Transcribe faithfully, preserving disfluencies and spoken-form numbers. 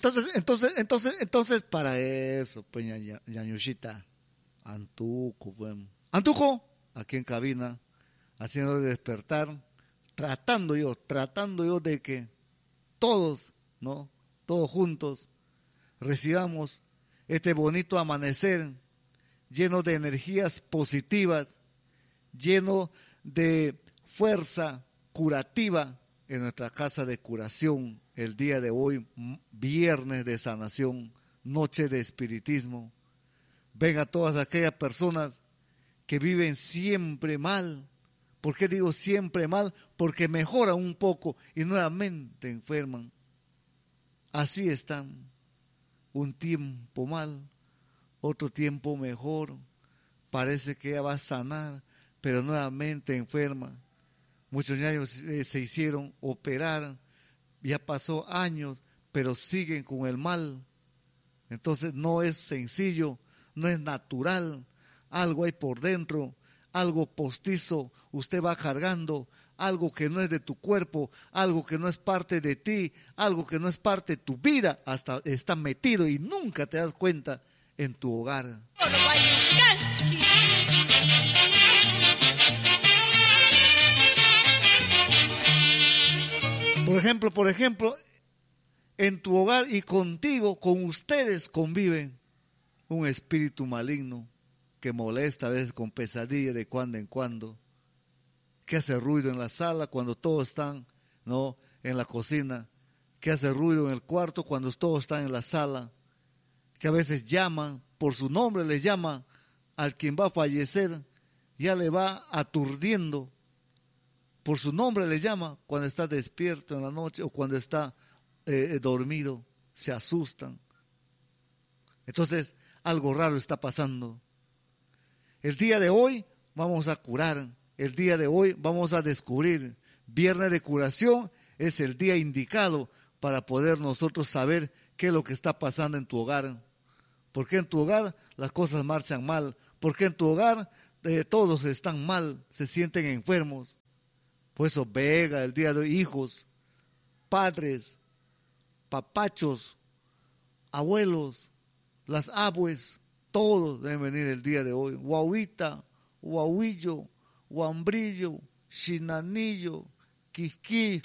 entonces, entonces, entonces, entonces, para eso, pues, ña- ña- ñañuchita, Antuco, pues. Antuco, aquí en cabina, haciendo despertar, tratando yo, tratando yo de que todos, ¿no? Todos juntos recibamos este bonito amanecer lleno de energías positivas, lleno de fuerza curativa en nuestra casa de curación el día de hoy, viernes de sanación, noche de espiritismo. Ven a todas aquellas personas que viven siempre mal. ¿Por qué digo siempre mal? Porque mejoran un poco y nuevamente enferman. Así están. Un tiempo mal, otro tiempo mejor. Parece que ella va a sanar, pero nuevamente enferma. Muchos niños se hicieron operar, ya pasó años, pero siguen con el mal. Entonces no es sencillo, no es natural. Algo hay por dentro, algo postizo, usted va cargando, algo que no es de tu cuerpo, algo que no es parte de ti, algo que no es parte de tu vida, hasta está metido y nunca te das cuenta en tu hogar. Por ejemplo, por ejemplo, en tu hogar y contigo, con ustedes conviven un espíritu maligno que molesta a veces con pesadilla de cuando en cuando, que hace ruido en la sala cuando todos están, ¿no?, en la cocina, que hace ruido en el cuarto cuando todos están en la sala, que a veces llaman por su nombre, les llama al quien va a fallecer, ya le va aturdiendo. Por su nombre le llama cuando está despierto en la noche o cuando está eh, dormido, se asustan. Entonces, algo raro está pasando. El día de hoy vamos a curar, el día de hoy vamos a descubrir. Viernes de curación es el día indicado para poder nosotros saber qué es lo que está pasando en tu hogar. ¿Por qué en tu hogar las cosas marchan mal? ¿Por qué en tu hogar eh, todos están mal, se sienten enfermos? Por eso venga el día de hoy, hijos, padres, papachos, abuelos, las abues, todos deben venir el día de hoy. Guauita, guauillo, guambrillo, chinanillo, quisquí,